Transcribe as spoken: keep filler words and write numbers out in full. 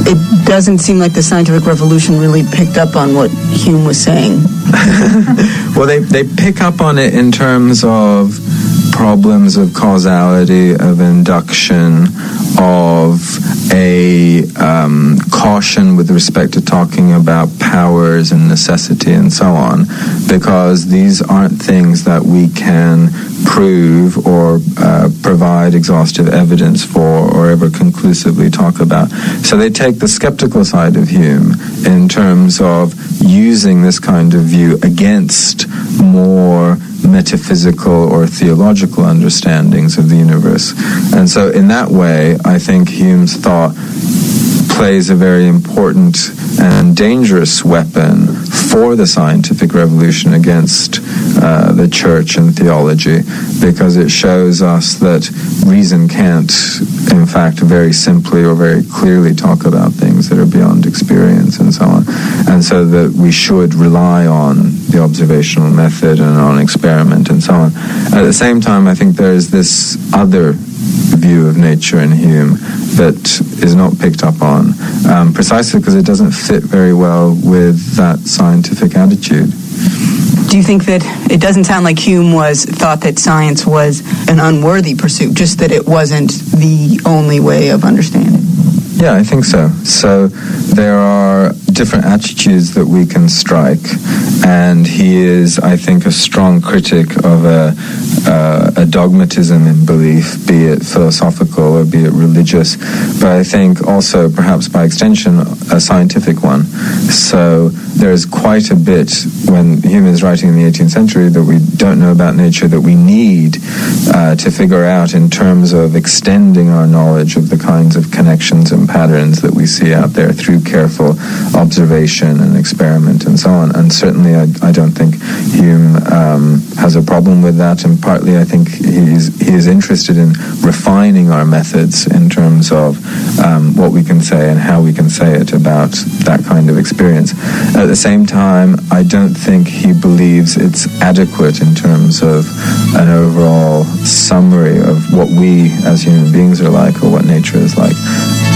it doesn't seem like the scientific revolution really picked up on what Hume was saying. Well, they, they pick up on it in terms of problems of causality, of induction, of a um, caution with respect to talking about powers and necessity and so on, because these aren't things that we can prove or uh, provide exhaustive evidence for or ever conclusively talk about. So they take the skeptical side of Hume in terms of using this kind of view against more metaphysical or theological understandings of the universe. And so in that way, I think Hume's thought plays a very important and dangerous weapon for the scientific revolution against uh, the church and theology, because it shows us that reason can't, in fact, very simply or very clearly talk about things that are beyond experience and so on. And so that we should rely on the observational method and on experiment and so on. At the same time, I think there is this other view of nature in Hume that is not picked up on, um, precisely because it doesn't fit very well with that scientific attitude. Do you think that it doesn't sound like Hume was thought that science was an unworthy pursuit, just that it wasn't the only way of understanding? Yeah, I think so. So there are different attitudes that we can strike, and he is, I think, a strong critic of a, uh, a dogmatism in belief, be it philosophical or be it religious, but I think also, perhaps by extension, a scientific one. So there's quite a bit, when Hume is writing in the eighteenth century, that we don't know about nature that we need uh, to figure out in terms of extending our knowledge of the kinds of connections and patterns that we see out there through careful observation and experiment and so on. And certainly I, I don't think Hume um, has a problem with that, and partly I think he's he is interested in refining our methods in terms of um, what we can say and how we can say it about that kind of experience. At the same time, I don't think he believes it's adequate in terms of an overall summary of what we as human beings are like or what nature is like.